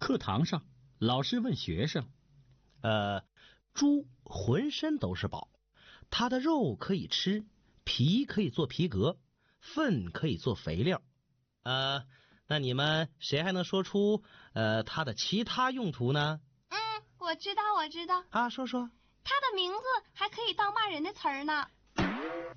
课堂上，老师问学生： 猪浑身都是宝，它的肉可以吃，皮可以做皮革，粪可以做肥料。那你们谁还能说出它的其他用途呢？ 我知道。 啊，说说。 它的名字还可以当骂人的词儿呢。